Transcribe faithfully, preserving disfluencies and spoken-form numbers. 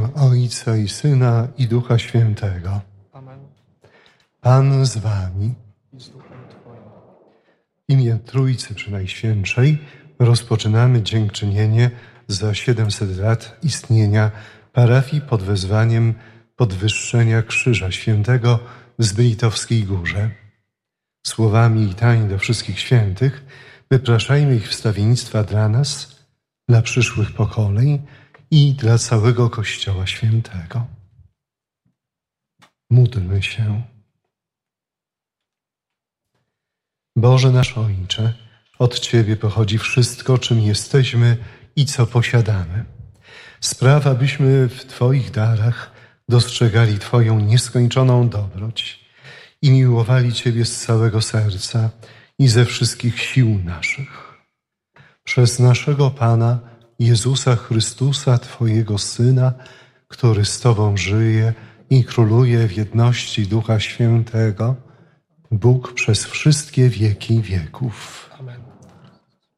Ojca i Syna i Ducha Świętego. Amen. Pan z wami. I z duchem Twoim. W imię Trójcy Przenajświętszej rozpoczynamy dziękczynienie za siedemset lat istnienia parafii pod wezwaniem podwyższenia Krzyża Świętego w Zbritowskiej Górze. Słowami litanii do wszystkich świętych wypraszajmy ich wstawiennictwa dla nas, dla przyszłych pokoleń i dla całego Kościoła Świętego. Módlmy się. Boże nasz Ojcze, od Ciebie pochodzi wszystko, czym jesteśmy i co posiadamy. Spraw, abyśmy w Twoich darach dostrzegali Twoją nieskończoną dobroć i miłowali Ciebie z całego serca i ze wszystkich sił naszych. Przez naszego Pana Jezusa Chrystusa, Twojego Syna, który z Tobą żyje i króluje w jedności Ducha Świętego, Bóg przez wszystkie wieki wieków. Amen.